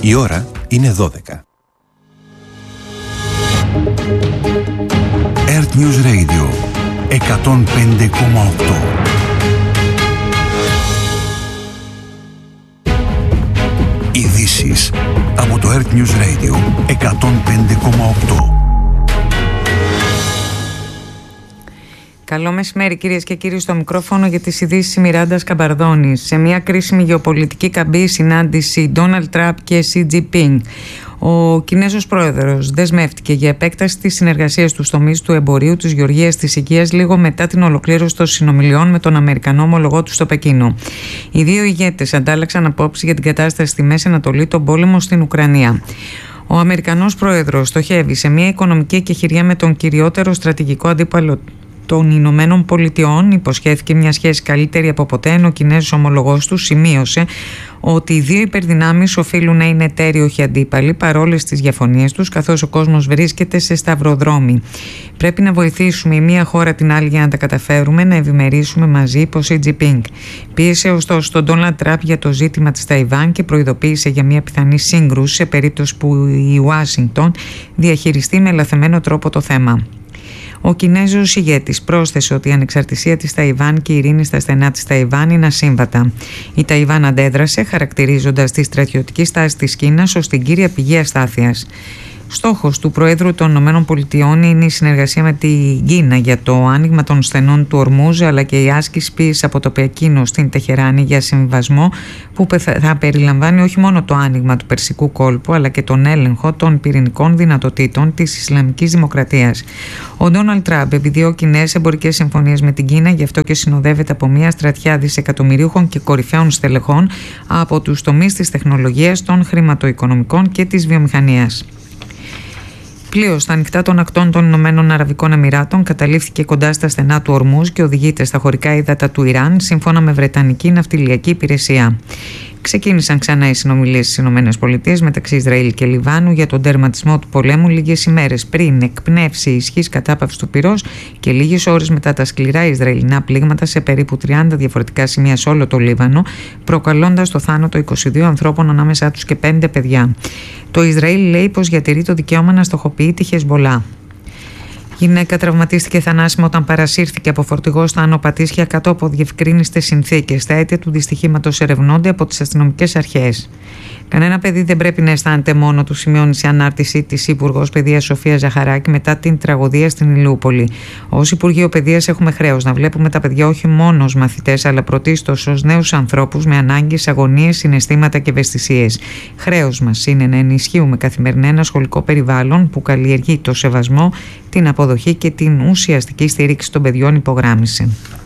Η ώρα είναι 12. Earth News Radio 105,8. Ειδήσεις από το Earth News Radio 105,8. Καλό μεσημέρι κυρίες και κύριοι, στο μικρόφωνο για τις ειδήσεις η Μιράντα Καμπαρδόνης. Σε μια κρίσιμη γεωπολιτική καμπή συνάντηση Ντόναλντ Τραμπ και Σι Τζινπίνγκ, ο Κινέζος πρόεδρος δεσμεύτηκε για επέκταση της συνεργασίας στους τομείς του εμπορίου, της γεωργίας, της υγείας λίγο μετά την ολοκλήρωση των συνομιλιών με τον Αμερικανό ομολογό του στο Πεκίνο. Οι δύο ηγέτες αντάλλαξαν απόψεις για την κατάσταση στη Μέση Ανατολή, τον πόλεμο στην Ουκρανία. Ο Αμερικανός πρόεδρος στοχεύει σε μια οικονομική εκεχηρία με τον κυριότερο στρατηγικό αντίπαλο των Ηνωμένων Πολιτειών. Υποσχέθηκε μια σχέση καλύτερη από ποτέ, ενώ ο Κινέζος ομολογός του σημείωσε ότι οι δύο υπερδυνάμεις οφείλουν να είναι εταίροι, όχι αντίπαλοι, παρόλες τις διαφωνίες τους, καθώς ο κόσμος βρίσκεται σε σταυροδρόμι. Πρέπει να βοηθήσουμε η μία χώρα την άλλη για να τα καταφέρουμε, να ευημερίσουμε μαζί, είπε ο Σι Τζινπίνγκ. Πίεσε ωστόσο τον Ντόναλντ Τραμπ για το ζήτημα της Ταϊβάν και προειδοποίησε για μια πιθανή σύγκρουση σε περίπτωση που η Ουάσιγκτον διαχειριστεί με λαθεμένο τρόπο το θέμα. Ο Κινέζος ηγέτης πρόσθεσε ότι η ανεξαρτησία της Ταϊβάν και η ειρήνη στα στενά της Ταϊβάν είναι ασύμβατα. Η Ταϊβάν αντέδρασε χαρακτηρίζοντας τη στρατιωτική στάση της Κίνας ως την κύρια πηγή αστάθειας. Στόχος του Προέδρου των ΗΠΑ είναι η συνεργασία με την Κίνα για το άνοιγμα των στενών του Ορμούζ, αλλά και η άσκηση πίεσης από το Πεκίνο στην Τεχεράνη για συμβιβασμό που θα περιλαμβάνει όχι μόνο το άνοιγμα του Περσικού κόλπου, αλλά και τον έλεγχο των πυρηνικών δυνατοτήτων της Ισλαμικής Δημοκρατίας. Ο Ντόναλντ Τραμπ επιδιώκει νέες εμπορικές συμφωνίες με την Κίνα, γι' αυτό και συνοδεύεται από μια στρατιά δισεκατομμυρίουχων και κορυφαίων στελεχών από τους τομείς της τεχνολογίας, των χρηματοοικονομικών και της βιομηχανίας. Πλοίο στα ανοιχτά των ακτών των Ηνωμένων Αραβικών Εμιράτων καταλήφθηκε κοντά στα στενά του Ορμούζ και οδηγείται στα χωρικά ύδατα του Ιράν, σύμφωνα με Βρετανική Ναυτιλιακή Υπηρεσία. Ξεκίνησαν ξανά οι συνομιλίες στις ΗΠΑ μεταξύ Ισραήλ και Λιβάνου για τον τερματισμό του πολέμου λίγες ημέρες πριν εκπνεύσει η ισχύς κατάπαυση του πυρός και λίγες ώρες μετά τα σκληρά Ισραηλινά πλήγματα σε περίπου 30 διαφορετικά σημεία σε όλο το Λίβανο, προκαλώντας το θάνατο 22 ανθρώπων, ανάμεσά τους και 5 παιδιά. Το Ισραήλ λέει πως διατηρεί το δικαίωμα να στοχοποιεί τη Χεσμολά. Η γυναίκα τραυματίστηκε θανάσιμα όταν παρασύρθηκε από φορτηγό στα Άνω Πατήσια κάτω από διευκρίνιστες συνθήκες. Τα αίτια του δυστυχήματος ερευνώνται από τις αστυνομικές αρχές. Κανένα παιδί δεν πρέπει να αισθάνεται μόνο του, σημειώνει σε ανάρτησή της Υπουργός Παιδείας Σοφία Ζαχαράκη μετά την τραγωδία στην Ηλιούπολη. Ως Υπουργείο Παιδείας έχουμε χρέος να βλέπουμε τα παιδιά όχι μόνο ως μαθητές, αλλά πρωτίστως ως νέους ανθρώπους με ανάγκες, αγωνίες, συναισθήματα και ευαισθησίες. Χρέος μας είναι να ενισχύουμε καθημερινά ένα σχολικό περιβάλλον που καλλιεργεί το σεβασμό, την αποδοχή και την ουσιαστική στήριξη των παιδιών, υπογράμμισε.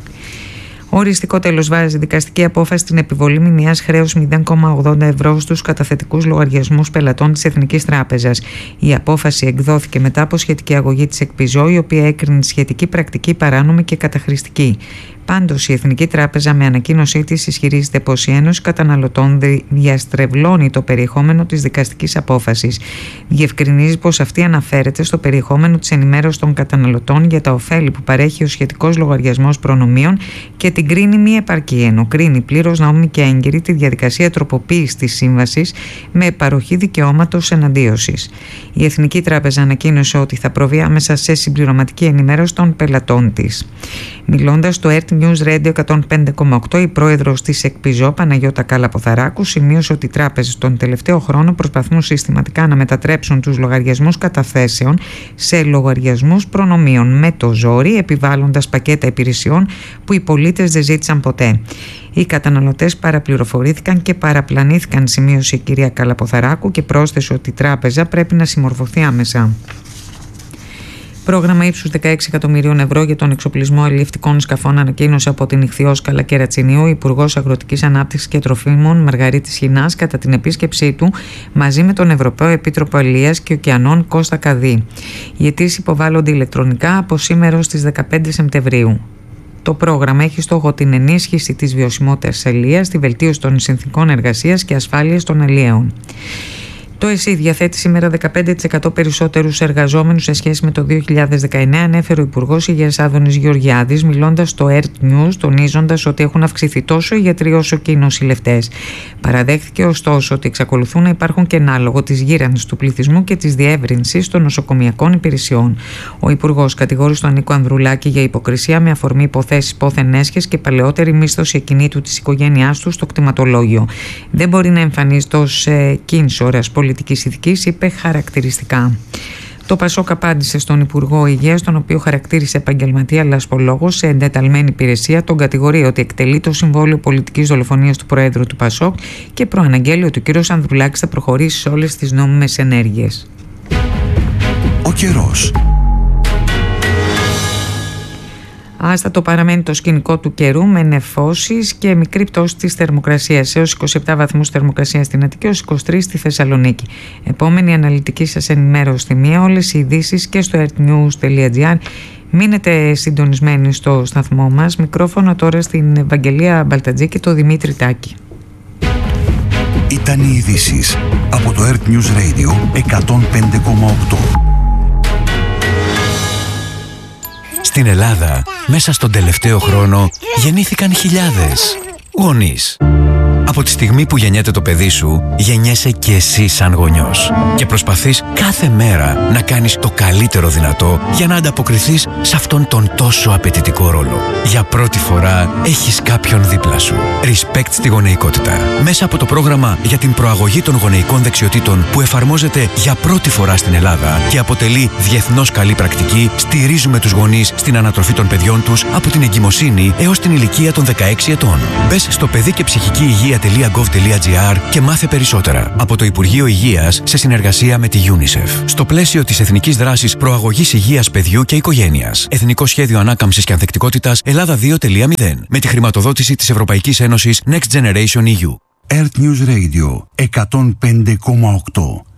Οριστικό τέλος βάζει δικαστική απόφαση στην επιβολή μηνιαίας χρέους 0,80 ευρώ στους καταθετικούς λογαριασμούς πελατών της Εθνικής Τράπεζας. Η απόφαση εκδόθηκε μετά από σχετική αγωγή της ΕΚΠΙΖΟ, η οποία έκρινε σχετική πρακτική παράνομη και καταχρηστική. Πάντως, η Εθνική Τράπεζα με ανακοίνωσή της ισχυρίζεται πως η Ένωση Καταναλωτών διαστρεβλώνει το περιεχόμενο της δικαστικής απόφασης. Διευκρινίζει πως αυτή αναφέρεται στο περιεχόμενο της ενημέρωσης των καταναλωτών για τα ωφέλη που παρέχει ο σχετικός λογαριασμός προνομίων και την κρίνει μη επαρκή, ενώ κρίνει πλήρως νόμιμη και έγκυρη τη διαδικασία τροποποίησης της σύμβασης με παροχή δικαιώματος εναντίωσης. Η Εθνική Τράπεζα ανακοίνωσε ότι θα προβεί άμεσα σε συμπληρωματική ενημέρωση των πελατών της. Μιλώντας στο Earth News Radio 105,8, η πρόεδρος της ΕΚΠΙΖΟ, Παναγιώτα Καλαποθαράκου, σημείωσε ότι οι τράπεζες τον τελευταίο χρόνο προσπαθούν συστηματικά να μετατρέψουν τους λογαριασμούς καταθέσεων σε λογαριασμούς προνομίων με το ζόρι, επιβάλλοντας πακέτα υπηρεσιών που οι πολίτες δεν ζήτησαν ποτέ. Οι καταναλωτές παραπληροφορήθηκαν και παραπλανήθηκαν, σημείωσε η κυρία Καλαποθαράκου, και πρόσθεσε ότι η τράπεζα πρέπει να συμμορφωθεί άμεσα. Πρόγραμμα ύψους 16 εκατομμυρίων ευρώ για τον εξοπλισμό αλλιευτικών σκαφών ανακοίνωσε από την Ιχθυόσκαλα Κερατσινίου Υπουργός Αγροτικής Ανάπτυξης και Τροφίμων Μαργαρίτης Χινάς κατά την επίσκεψή του μαζί με τον Ευρωπαίο Επίτροπο Αλίας και Ωκεανών Κώστα Καδί. Οι αιτήσεις υποβάλλονται ηλεκτρονικά από σήμερα στις 15 Σεπτεμβρίου. Το πρόγραμμα έχει στόχο την ενίσχυση της βιωσιμότητας της αλίας, τη βελτίωση των συνθηκών εργασίας και ασφάλειας των αλιέων. Το ΕΣΥ διαθέτει σήμερα 15% περισσότερους εργαζόμενους σε σχέση με το 2019, ανέφερε ο Υπουργός Υγείας Άδωνης Γεωργιάδης, μιλώντας στο ERT News, τονίζοντας ότι έχουν αυξηθεί τόσο οι γιατροί όσο και οι νοσηλευτές. Παραδέχθηκε ωστόσο ότι εξακολουθούν να υπάρχουν κενά λόγω της γύρανσης του πληθυσμού και της διεύρυνσης των νοσοκομειακών υπηρεσιών. Ο Υπουργός κατηγόρησε τον Νίκο Ανδρουλάκη για υποκρισία με αφορμή υποθέσεις πόθεν έσχες και παλαιότερη μίσθωση ακινήτου της οικογένειάς του στο κτηματολόγιο. Δεν μπορεί να εμφανίζεται ως κίνσορας πολιτικής ηθικής, είπε χαρακτηριστικά. Το Πασόκ απάντησε στον Υπουργό Υγείας, τον οποίο χαρακτήρισε επαγγελματία λασπολόγο σε εντεταλμένη υπηρεσία, τον κατηγορεί ότι εκτελεί το συμβόλαιο πολιτικής δολοφονίας του Προέδρου του Πασόκ και προαναγγέλει ότι ο κ. Ανδρουλάκης θα προχωρήσει σε όλες τις νόμιμες ενέργειες. Ο καιρός. Άστατο παραμένει το σκηνικό του καιρού με νεφώσεις και μικρή πτώση της θερμοκρασίας έως 27 βαθμούς θερμοκρασία στην Αττική, έως 23 στη Θεσσαλονίκη. Επόμενη αναλυτική σας ενημέρωση στη μία, όλες οι ειδήσεις και στο earthnews.gr. Μείνετε συντονισμένοι στο σταθμό μας. Μικρόφωνο τώρα στην Ευαγγελία Μπαλτατζή και το Δημήτρη Τάκη. Ήταν οι ειδήσεις από το Earth News Radio 105,8. Στην Ελλάδα, μέσα στον τελευταίο χρόνο, γεννήθηκαν χιλιάδες γονείς. Από τη στιγμή που γεννιέται το παιδί σου, γεννιέσαι και εσύ σαν γονιός. Και προσπαθείς κάθε μέρα να κάνεις το καλύτερο δυνατό για να ανταποκριθείς σε αυτόν τον τόσο απαιτητικό ρόλο. Για πρώτη φορά έχεις κάποιον δίπλα σου. Respect στη γονεϊκότητα. Μέσα από το πρόγραμμα για την προαγωγή των γονεϊκών δεξιοτήτων που εφαρμόζεται για πρώτη φορά στην Ελλάδα και αποτελεί διεθνώς καλή πρακτική, στηρίζουμε τους γονείς στην ανατροφή των παιδιών τους από την εγκυμοσύνη έως την ηλικία των 16 ετών. Μπες στο παιδί και ψυχική υγεία.gov.gr και μάθε περισσότερα από το Υπουργείο Υγείας σε συνεργασία με τη UNICEF. Στο πλαίσιο της Εθνικής Δράσης Προαγωγής Υγείας Παιδιού και Οικογένειας. Εθνικό Σχέδιο Ανάκαμψης και Ανθεκτικότητας Ελλάδα 2.0 με τη χρηματοδότηση της Ευρωπαϊκής Ένωσης Next Generation EU. Earth News Radio 105,8.